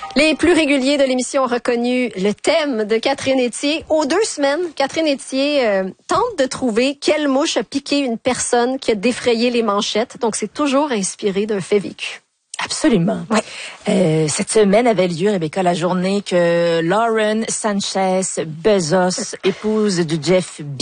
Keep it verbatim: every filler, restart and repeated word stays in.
Les plus réguliers de l'émission ont reconnu le thème de Catherine Etier. Aux deux semaines, Catherine Etier euh, tente de trouver quelle mouche a piqué une personne qui a défrayé les manchettes. Donc, c'est toujours inspiré d'un fait vécu. Absolument. Ouais. Euh, cette semaine avait lieu, Rebecca, la journée que Lauren Sanchez Bezos, épouse de Jeff